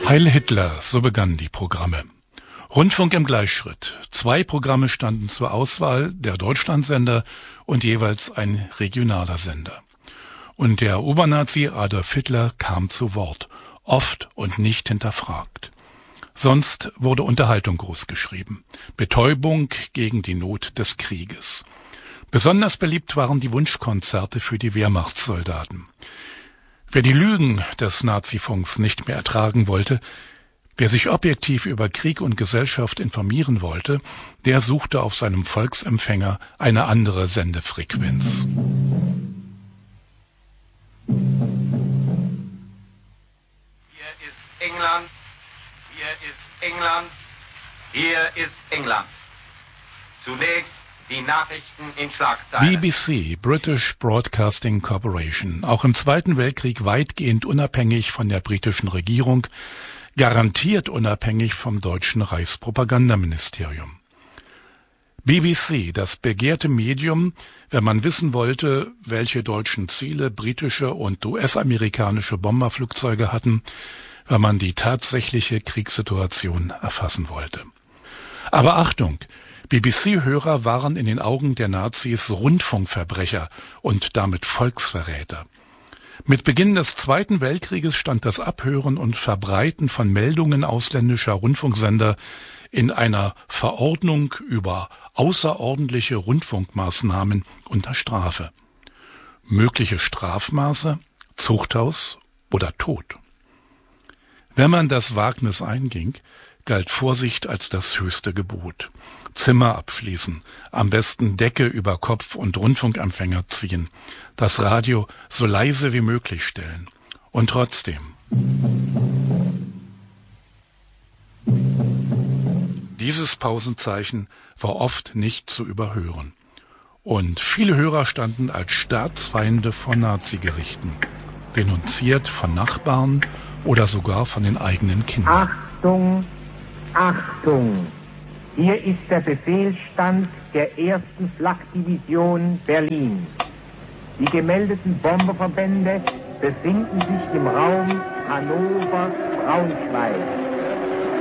Heil Hitler, so begannen die Programme. Rundfunk im Gleichschritt. 2 Programme standen zur Auswahl, der Deutschlandsender und jeweils ein regionaler Sender. Und der Obernazi Adolf Hitler kam zu Wort, oft und nicht hinterfragt. Sonst wurde Unterhaltung großgeschrieben, Betäubung gegen die Not des Krieges. Besonders beliebt waren die Wunschkonzerte für die Wehrmachtssoldaten. Wer die Lügen des Nazifunks nicht mehr ertragen wollte, wer sich objektiv über Krieg und Gesellschaft informieren wollte, der suchte auf seinem Volksempfänger eine andere Sendefrequenz. Hier ist England, hier ist England, hier ist England. Zunächst die Nachrichten in Schlagzeilen. BBC, British Broadcasting Corporation, auch im Zweiten Weltkrieg weitgehend unabhängig von der britischen Regierung, garantiert unabhängig vom deutschen Reichspropagandaministerium. BBC, das begehrte Medium, wenn man wissen wollte, welche deutschen Ziele britische und US-amerikanische Bomberflugzeuge hatten, wenn man die tatsächliche Kriegssituation erfassen wollte. Aber Achtung! BBC-Hörer waren in den Augen der Nazis Rundfunkverbrecher und damit Volksverräter. Mit Beginn des Zweiten Weltkrieges stand das Abhören und Verbreiten von Meldungen ausländischer Rundfunksender in einer Verordnung über außerordentliche Rundfunkmaßnahmen unter Strafe. Mögliche Strafmaße, Zuchthaus oder Tod. Wenn man das Wagnis einging, galt Vorsicht als das höchste Gebot. Zimmer abschließen, am besten Decke über Kopf und Rundfunkempfänger ziehen, das Radio so leise wie möglich stellen. Und trotzdem. Dieses Pausenzeichen war oft nicht zu überhören. Und viele Hörer standen als Staatsfeinde vor Nazigerichten, denunziert von Nachbarn oder sogar von den eigenen Kindern. Achtung, Achtung! Hier ist der Befehlsstand der 1. Flakdivision Berlin. Die gemeldeten Bomberverbände befinden sich im Raum Hannover-Braunschweig.